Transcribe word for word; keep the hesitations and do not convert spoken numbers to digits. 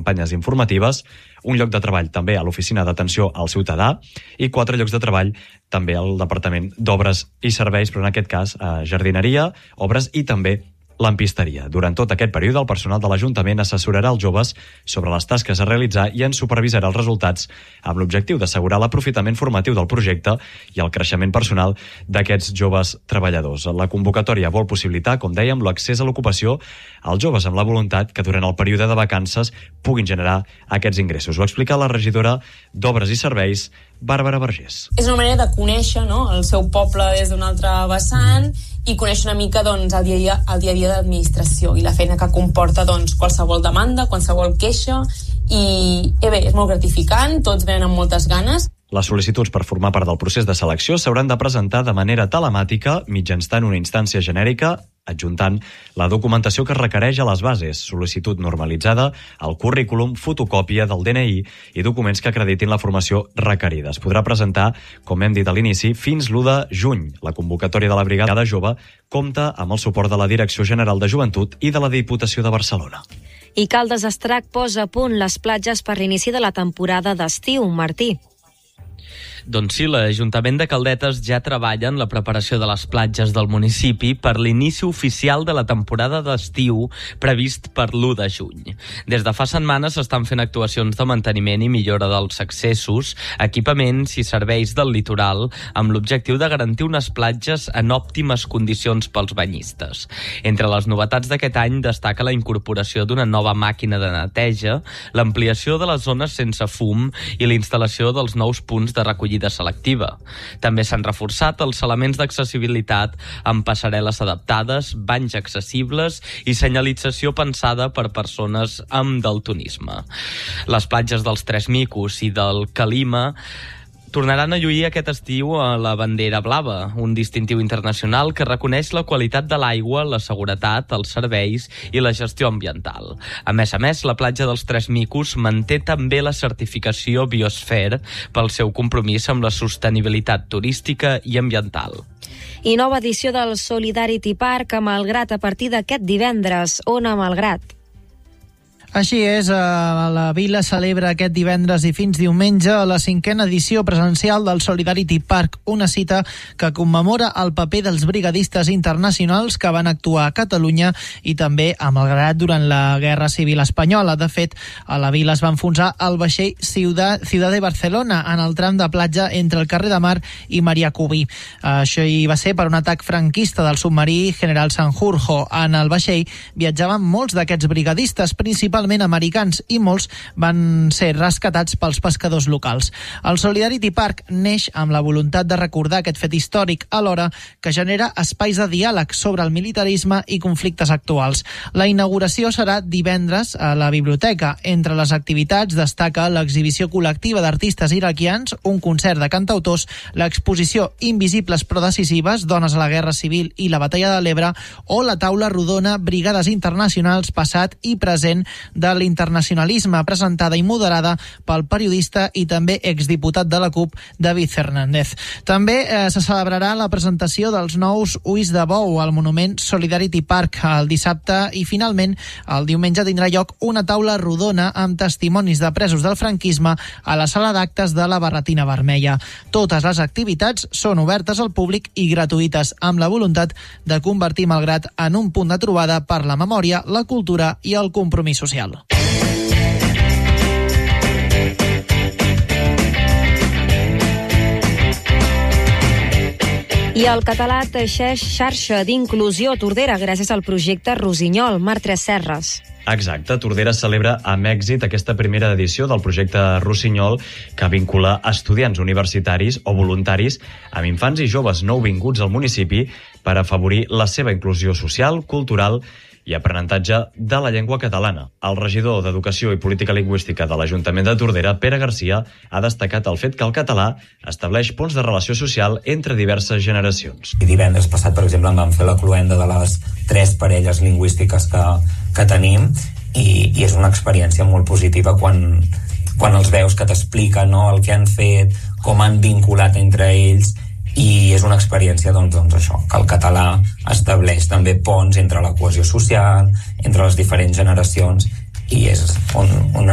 campanyes informatives, un lloc de treball també a l'Oficina d'Atenció al Ciutadà i quatre llocs de treball també al Departament d'Obres i Serveis, però en aquest cas a jardineria, obres i també lampisteria. Durant tot aquest període, el personal de l'Ajuntament assessorarà els joves sobre les tasques a realitzar i en supervisarà els resultats amb l'objectiu d'assegurar l'aprofitament formatiu del projecte i el creixement personal d'aquests joves treballadors. La convocatòria vol possibilitar, com dèiem, l'accés a l'ocupació als joves amb la voluntat que durant el període de vacances puguin generar aquests ingressos. Ho explica la regidora d'Obres i Serveis, Bàrbara Vergés. És una manera de conèixer, no?, el seu poble des d'un altre vessant i conèixer una mica, doncs, el dia a dia, el dia a dia de l'administració i la feina que comporta, doncs, qualsevol demanda, qualsevol queixa i, eh bé, és molt gratificant, tots venen amb moltes ganes. Les sol·licituds per formar part del procés de selecció s'hauran de presentar de manera telemàtica mitjançant una instància genèrica adjuntant la documentació que es requereix a les bases, sol·licitud normalitzada, el currículum, fotocòpia del D N I i documents que acreditin la formació requerida. Es podrà presentar, com hem dit a l'inici, fins l'u de juny. La convocatòria de la Brigada Jove compta amb el suport de la Direcció General de Joventut i de la Diputació de Barcelona. I Caldes Estrac posa a punt les platges per l'inici de la temporada d'estiu. Martí. Doncs sí, l'Ajuntament de Caldetes ja treballa en la preparació de les platges del municipi per l'inici oficial de la temporada d'estiu previst per l'u de juny. Des de fa setmanes s'estan fent actuacions de manteniment i millora dels accessos, equipaments i serveis del litoral amb l'objectiu de garantir unes platges en òptimes condicions pels banyistes. Entre les novetats d'aquest any destaca la incorporació d'una nova màquina de neteja, l'ampliació de les zones sense fum i la instal·lació dels nous punts de recollida selectiva. També s'han reforçat els elements d'accessibilitat amb passarel·les adaptades, banys accessibles i senyalització pensada per persones amb daltonisme. Les platges dels Tres Micos i del Calima tornaran a lluir aquest estiu a la bandera blava, un distintiu internacional que reconeix la qualitat de l'aigua, la seguretat, els serveis i la gestió ambiental. A més a més, la platja dels Tres Micos manté també la certificació Biosphere pel seu compromís amb la sostenibilitat turística i ambiental. I nova edició del Solidarity Park a Malgrat a partir d'aquest divendres. On a Malgrat? Així és, la Vila celebra aquest divendres i fins diumenge la cinquena edició presencial del Solidarity Park, una cita que commemora el paper dels brigadistes internacionals que van actuar a Catalunya i també a Malgrat durant la Guerra Civil Espanyola. De fet, a la vila es va enfonsar el vaixell Ciudad, Ciudad de Barcelona en el tram de platja entre el carrer de Mar i Maria Cubí. Això hi va ser per un atac franquista del submarí General Sanjurjo. En el vaixell viatjaven molts d'aquests brigadistes, principalment americans, i molts van ser rescatats pels pescadors locals. El Solidarity Park neix amb la voluntat de recordar aquest fet històric, alhora que genera espais de diàleg sobre el militarisme i conflictes actuals. La inauguració serà divendres a la biblioteca. Entre les activitats destaca l'exhibició col·lectiva d'artistes iraquians, un concert de cantautors, l'exposició Invisibles però decisives, dones a la Guerra Civil i la Batalla de l'Ebre, o la taula rodona Brigades Internacionals, passat i present de l'internacionalisme, presentada i moderada pel periodista i també exdiputat de la CUP, David Fernández. També eh, se celebrarà la presentació dels nous ulls de bou al monument Solidarity Park el dissabte i, finalment, el diumenge tindrà lloc una taula rodona amb testimonis de presos del franquisme a la sala d'actes de la Barretina Vermella. Totes les activitats són obertes al públic i gratuïtes, amb la voluntat de convertir Malgrat en un punt de trobada per la memòria, la cultura i el compromís social. I el català teixeix xarxa d'inclusió a Tordera gràcies al projecte Rossinyol. Marc Serres. Exacte, Tordera celebra amb èxit aquesta primera edició del projecte Rossinyol, que vincula estudiants universitaris o voluntaris amb infants i joves nouvinguts al municipi per afavorir la seva inclusió social, cultural i aprenentatge de la llengua catalana. El regidor d'Educació i Política Lingüística de l'Ajuntament de Tordera, Pere Garcia, ha destacat el fet que el català estableix ponts de relació social entre diverses generacions. I divendres passat, per exemple, vam fer la cloenda de les tres parelles lingüístiques que, que tenim i, i és una experiència molt positiva quan, quan els veus que t'expliquen, no, el que han fet, com han vinculat entre ells, i és una experiència, doncs, doncs això, que el català estableix també ponts entre la cohesió social, entre les diferents generacions, i és un, una